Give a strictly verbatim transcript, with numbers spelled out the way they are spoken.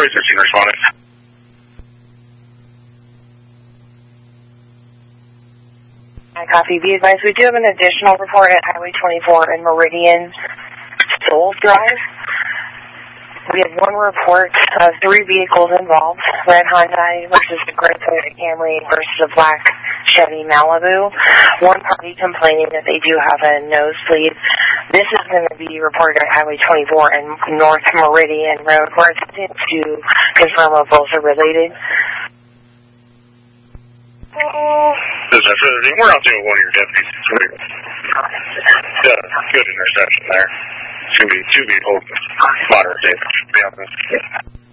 three thirteen responding. I copy. Be advised, we do have an additional report at Highway twenty-four in Meridian Soul Drive. We have one report of three vehicles involved, red Hyundai versus a gray Toyota Camry versus a black Chevy Malibu. One party complaining that they do have a nosebleed. This is going to be reported at Highway twenty-four and North Meridian Road. We're attempting to confirm if both are related. This is we're out doing one of your deputies. Yeah, good interception there. It's going to be two vehicles, moderate damage.